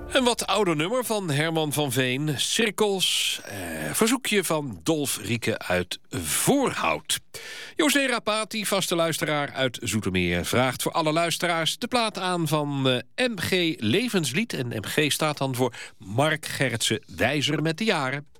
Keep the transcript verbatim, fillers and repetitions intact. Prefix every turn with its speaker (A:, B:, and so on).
A: Een wat ouder nummer van Herman van Veen, Cirkels. Eh, verzoekje van Dolf Rieke uit Voorhout. José Rapati, vaste luisteraar uit Zoetermeer, vraagt voor alle luisteraars de plaat aan van eh, M G Levenslied. En M G staat dan voor Mark Gerritsen Wijzer met de jaren.